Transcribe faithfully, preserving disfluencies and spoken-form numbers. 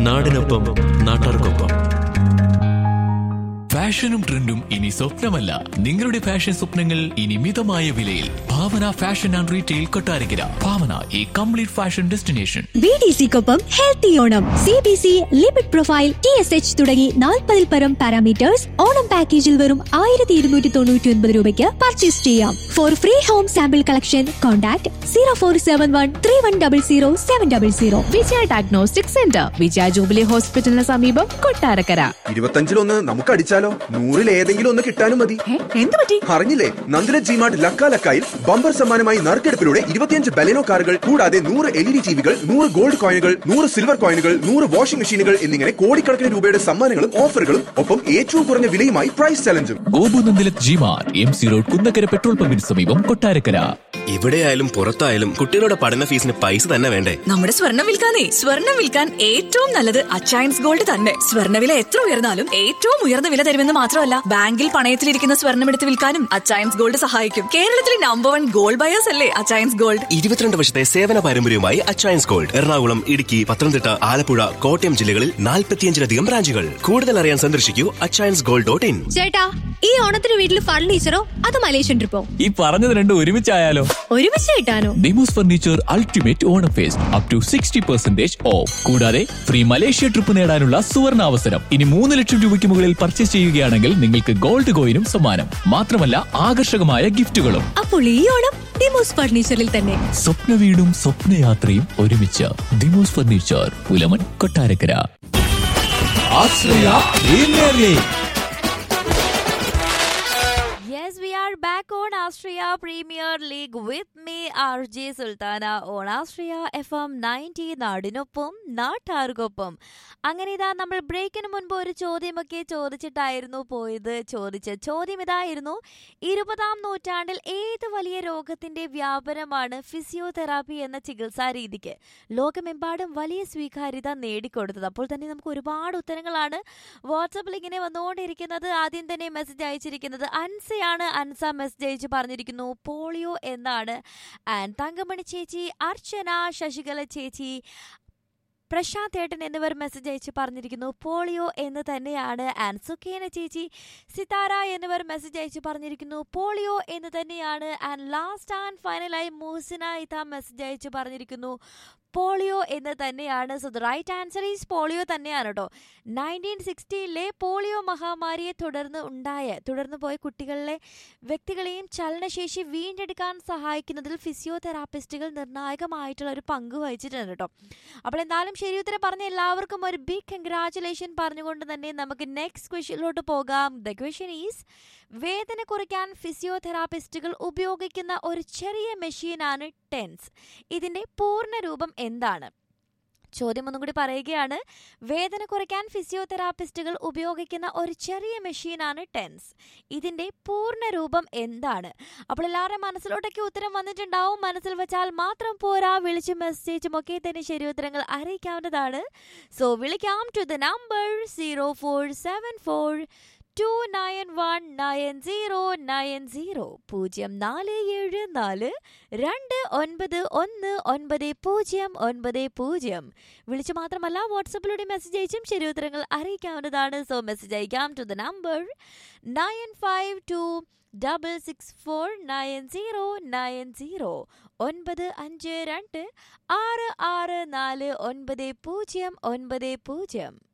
നാടിനൊപ്പം നാട്ടാർക്കൊപ്പം. ഫാഷനും ട്രെൻഡും ഇനി സ്വപ്നമല്ല, നിങ്ങളുടെ ഫാഷൻ സ്വപ്നങ്ങൾ ഇനി മിതമായ വിലയിൽ. ഭാവന ഫാഷൻ ആൻഡ് റീറ്റെയിൽ കൊട്ടാരക്കര. ഭാവന, ഈ complete fashion destination. B D സിക്കൊപ്പം healthy Onam. C B C, limit profile, T S H തുടങ്ങി നാൽപ്പതിൽ പരം പാരാമീറ്റേഴ്സ് ഓണം പാക്കേജിൽ വെറും ആയിരത്തി ഇരുന്നൂറ്റി തൊണ്ണൂറ്റി ഒൻപത് രൂപയ്ക്ക് പർച്ചേസ് ചെയ്യാം. Four free home sample collection contact zero four seven one three one double zero seven double zero. വിജയ ഡയഗ്നോസ്റ്റിക് സെന്റർ, വിജയ ജൂബിലി ഹോസ്പിറ്റലിന് സമീപം, കൊട്ടാരക്കര. ഇരുപത്തഞ്ചിലൊന്ന് നമുക്ക് അടിച്ചാലോ? നൂറിൽ ഏതെങ്കിലും ഒന്ന് കിട്ടാനും മതി. എന്ത് പറ്റി? അറിഞ്ഞില്ലേ? നന്ദില ജിമാർട്ട് ലക്ക ലക്കായിൽ ബമ്പർ സമ്മാനമായി നറുക്കെടുപ്പിലൂടെ ഇരുപത്തിയഞ്ച് ബലെനോ കാറുകൾ കൂടാതെ നൂറ് എൽ ഇ ഡി ടിവികൾ, നൂറ് ഗോൾഡ് കോയിനുകൾ, നൂറ് സിൽവർ കോയിനുകൾ, നൂറ് വാഷിംഗ് മെഷീനുകൾ എന്നിങ്ങനെ കോടിക്കണക്കിന് രൂപയുടെ സമ്മാനങ്ങളും ഓഫറുകളും ഒപ്പം ഏറ്റവും കുറഞ്ഞ വിലയുമായി price ചലഞ്ചും. Gopu Nandilath ജിമാർ, M C road, Kunnakkara petrol പമ്പിന് സമീപം, കൊട്ടാരക്കര. ഇവിടെയായാലും പുറത്തായാലും കുട്ടികളുടെ പഠന ഫീസിന് പൈസ തന്നെ വേണ്ടേ? നമ്മുടെ സ്വർണം വിൽക്കാനേ സ്വർണം വിൽക്കാൻ ഏറ്റവും നല്ലത് അച്ചയൻസ് ഗോൾഡ് തന്നെ. സ്വർണ്ണവില എത്ര ഉയർന്നാലും ഏറ്റവും ഉയർന്ന വില തരുമെന്ന് മാത്രമല്ല, ബാങ്കിൽ പണയത്തിലിരിക്കുന്ന സ്വർണം എടുത്ത് വിൽക്കാനും അച്ചയൻസ് ഗോൾഡ് സഹായിക്കും. കേരളത്തിലെ നമ്പർ വൺ ഗോൾഡ് ബയേഴ്സ് അല്ലേ അച്ചയൻസ് ഗോൾഡ്. ഇരുപത്തിരണ്ട് വർഷത്തെ സേവന പാരമ്പര്യവുമായി അച്ചയൻസ് ഗോൾഡ്. എറണാകുളം, ഇടുക്കി, പത്തനംതിട്ട, ആലപ്പുഴ, കോട്ടയം ജില്ലകളിൽ നാൽപ്പത്തിയഞ്ചിലധികം ബ്രാഞ്ചുകൾ. കൂടുതൽ അറിയാൻ സന്ദർശിക്കൂ അച്ചയൻസ് ഗോൾഡ് ഡോട്ട് ഇൻ. ചേട്ടാ, ഈ ഓണത്തിന് വീട്ടിൽ ഫർണിച്ചറോ അത് മലേഷ്യൻ ട്രിപ്പോ? ഈ പറഞ്ഞത് രണ്ടും ഒരുമിച്ചായാലോ? ഒരുമിച്ച് കിട്ടാനോ? Demos furniture ultimate Onam first up to sixty percentage of. കൂടാതെ ഫ്രീ മലേഷ്യ ട്രിപ്പ് നേടാനുള്ള സുവർണ അവസരം. ഇനി മൂന്ന് ലക്ഷം രൂപയ്ക്ക് മുകളിൽ പർച്ചേസ് ചെയ്യുകയാണെങ്കിൽ നിങ്ങൾക്ക് ഗോൾഡ് കോയിനും സമ്മാനം. മാത്രമല്ല, ആകർഷകമായ ഗിഫ്റ്റുകളും. അപ്പോൾ ഈ ഓണം ഡിമോസ് ഫർണിച്ചറിൽ തന്നെ. സ്വപ്ന വീടും സ്വപ്നയാത്രയും ഒരുമിച്ച്. Demos furniture, Pulamon, Kottarakkara. Yes, we are back on Austria Premier League with me, R J Sultana, on Austria F M ninety, നാടിനൊപ്പം നാട്ടാർക്കൊപ്പം. അങ്ങനെ ഇതാ നമ്മൾ ബ്രേക്കിന് മുൻപ് ഒരു ചോദ്യമൊക്കെ ചോദിച്ചിട്ടായിരുന്നു പോയത്. ചോദിച്ച ചോദ്യം ഇതായിരുന്നു: ഇരുപതാം നൂറ്റാണ്ടിൽ ഏത് വലിയ രോഗത്തിന്റെ വ്യാപനമാണ് ഫിസിയോതെറാപ്പി എന്ന ചികിത്സാ രീതിക്ക് ലോകമെമ്പാടും വലിയ സ്വീകാര്യത നേടിക്കൊടുത്തത്? അപ്പോൾ തന്നെ നമുക്ക് ഒരുപാട് ഉത്തരങ്ങളാണ് വാട്സാപ്പിൽ ഇങ്ങനെ വന്നുകൊണ്ടിരിക്കുന്നത്. ആദ്യം തന്നെ മെസ്സേജ് അയച്ചിരിക്കുന്നത് അൻസയാണ്. അൻസ മെസ്സേജ് അയച്ച് പറഞ്ഞിരിക്കുന്നു പോളിയോ എന്നാണ്. ആൻഡ് തങ്കമണി ചേച്ചി, അർച്ചന, ശശികല ചേച്ചി, പ്രശാന്ത് ഏട്ടൻ എന്നിവർ മെസ്സേജ് അയച്ച് പറഞ്ഞിരിക്കുന്നു പോളിയോ എന്ന് തന്നെയാണ്. ആൻഡ് സുഖേന ചേച്ചി, സിതാര എന്നിവർ മെസ്സേജ് അയച്ച് പറഞ്ഞിരിക്കുന്നു പോളിയോ എന്ന് തന്നെയാണ്. ആൻഡ് ലാസ്റ്റ് ആൻഡ് ഫൈനലായി മൂസിന ഇതാ മെസ്സേജ് അയച്ച് പറഞ്ഞിരിക്കുന്നു പോളിയോ എന്ന് തന്നെയാണ്. So the right answer is polio തന്നെയാണ് കേട്ടോ. നയൻറ്റീൻ സിക്സ്റ്റിയിലെ പോളിയോ മഹാമാരിയെ തുടർന്ന് ഉണ്ടായ തുടർന്ന് പോയ കുട്ടികളിലെ വ്യക്തികളെയും ചലനശേഷി വീണ്ടെടുക്കാൻ സഹായിക്കുന്നതിൽ ഫിസിയോതെറാപ്പിസ്റ്റുകൾ നിർണായകമായിട്ടുള്ള ഒരു പങ്ക് വഹിച്ചിട്ടുണ്ട് കേട്ടോ. അപ്പോൾ എന്തായാലും ശരി ഉത്തരം പറഞ്ഞ എല്ലാവർക്കും ഒരു ബിഗ് കൺഗ്രാറ്റുലേഷൻ പറഞ്ഞുകൊണ്ട് തന്നെ നമുക്ക് നെക്സ്റ്റ് ക്വസ്റ്റ്യനിലോട്ട് പോകാം. ദ ക്വസ്റ്റ്യൻ ഈസ്: വേദന കുറയ്ക്കാൻ ഫിസിയോതെറാപ്പിസ്റ്റുകൾ ഉപയോഗിക്കുന്ന ഒരു ചെറിയ മെഷീനാണ് ടെൻസ്. ഇതിന്റെ പൂർണ്ണ രൂപം എന്താണ്? ചോദ്യം ഒന്നും കൂടി പറയുകയാണ്. വേദന കുറയ്ക്കാൻ ഫിസിയോതെറാപ്പിസ്റ്റുകൾ ഉപയോഗിക്കുന്ന ഒരു ചെറിയ മെഷീനാണ് ടെൻസ്. ഇതിന്റെ പൂർണ്ണ രൂപം എന്താണ്? അപ്പോൾ എല്ലാവരുടെയും മനസ്സിലോട്ടൊക്കെ ഉത്തരം വന്നിട്ടുണ്ടാവും. മനസ്സിൽ വെച്ചാൽ മാത്രം പോരാ, വിളിച്ചും മെസ്സേജും ഒക്കെ തന്നെ ശരി ഉത്തരങ്ങൾ അറിയിക്കാവുന്നതാണ്. സോ വിളിക്കാം to the number zero four seven four to nine one nine zero nine zero. പൂജ്യം നാല് ഏഴ് നാല് രണ്ട് ഒൻപത് ഒന്ന് ഒൻപത് പൂജ്യം ഒൻപത് പൂജ്യം. വിളിച്ചു മാത്രമല്ല വാട്സപ്പിലൂടെ മെസ്സേജ് അയച്ചും ശരി ഉത്തരങ്ങൾ അറിയിക്കാവുന്നതാണ്. സോ മെസ്സേജ് അയക്കാം to the number nine five to double six four nine zero nine zero. ഒൻപത് അഞ്ച് രണ്ട് ആറ് ആറ് നാല് ഒൻപത് പൂജ്യം ഒൻപത് പൂജ്യം.